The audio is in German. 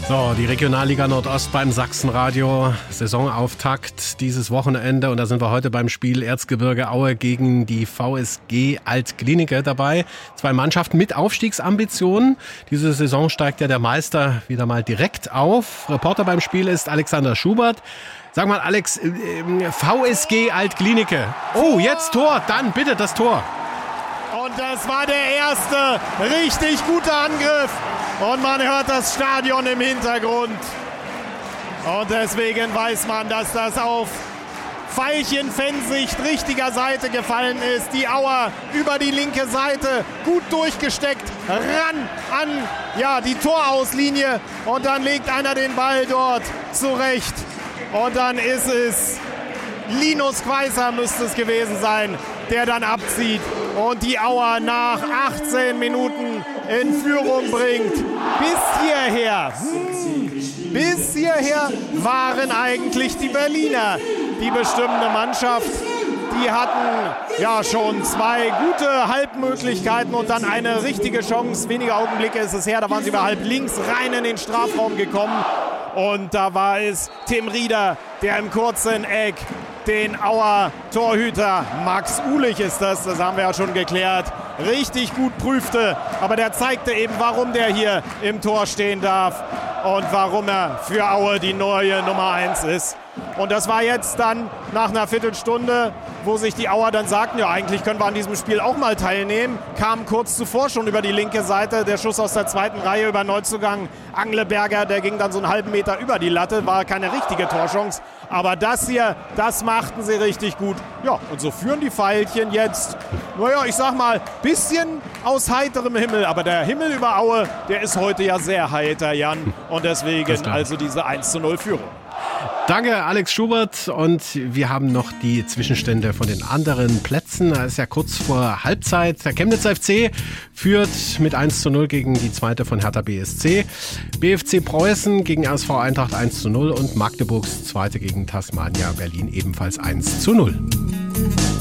So, die Regionalliga Nordost beim Sachsenradio. Saisonauftakt dieses Wochenende. Und da sind wir heute beim Spiel Erzgebirge Aue gegen die VSG Alt-Glienicke dabei. 2 Mannschaften mit Aufstiegsambitionen. Diese Saison steigt ja der Meister wieder mal direkt auf. Reporter beim Spiel ist Alexander Schubert. Sag mal, Alex, VSG Alt-Glienicke. Oh, jetzt Tor. Dann bitte das Tor. Und das war der erste richtig gute Angriff. Und man hört das Stadion im Hintergrund. Und deswegen weiß man, dass das auf Veilchen-Fansicht richtiger Seite gefallen ist. Die Auer über die linke Seite gut durchgesteckt, ran an die Torauslinie. Und dann legt einer den Ball dort zurecht. Und dann ist es Linus Quaißer, müsste es gewesen sein, der dann abzieht und die Auer nach 18 Minuten in Führung bringt. Bis hierher waren eigentlich die Berliner die bestimmende Mannschaft. Die hatten ja schon 2 gute Halbmöglichkeiten und dann eine richtige Chance. Wenige Augenblicke ist es her, da waren sie über halb links rein in den Strafraum gekommen. Und da war es Tim Rieder, der im kurzen Eck den Auer Torhüter, Max Uhlich ist das haben wir ja schon geklärt, richtig gut prüfte. Aber der zeigte eben, warum der hier im Tor stehen darf und warum er für Aue die neue Nummer 1 ist. Und das war jetzt dann nach einer Viertelstunde, wo sich die Auer dann sagten, ja, eigentlich können wir an diesem Spiel auch mal teilnehmen. Kam kurz zuvor schon über die linke Seite der Schuss aus der zweiten Reihe über Neuzugang Angleberger, der ging dann so einen halben Meter über die Latte, war keine richtige Torchance. Aber das hier, das machten sie richtig gut. Ja, und so führen die Veilchen jetzt, naja, ich sag mal, bisschen aus heiterem Himmel. Aber der Himmel über Aue, der ist heute ja sehr heiter, Jan. Und deswegen also diese 1:0-Führung. Danke, Alex Schubert. Und wir haben noch die Zwischenstände von den anderen Plätzen. Da ist ja kurz vor Halbzeit. Der Chemnitzer FC führt mit 1:0 gegen die zweite von Hertha BSC. BFC Preußen gegen RSV Eintracht 1:0 und Magdeburgs zweite gegen Tasmania Berlin ebenfalls 1:0.